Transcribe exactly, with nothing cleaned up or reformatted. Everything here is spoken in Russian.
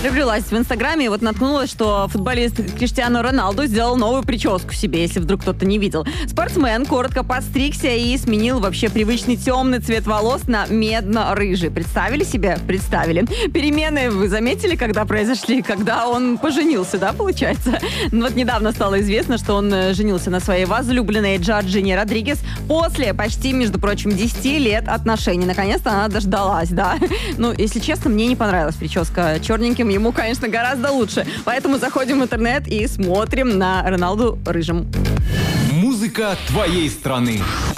Привлюлась в Инстаграме и вот наткнулась, что футболист Криштиану Роналду сделал новую прическу себе, если вдруг кто-то не видел. Спортсмен коротко подстригся и сменил вообще привычный темный цвет волос на медно-рыжий. Представили себе? Представили. Перемены вы заметили, когда произошли? Когда он поженился, да, получается? Ну, вот недавно стало известно, что он женился на своей возлюбленной Джорджине Родригес после почти, между прочим, десяти лет отношений. Наконец-то она дождалась, да. Ну, если честно, мне не понравилась прическа. Черненьким ему, конечно, гораздо лучше. Поэтому заходим в интернет и смотрим на Роналду рыжим. Музыка твоей страны.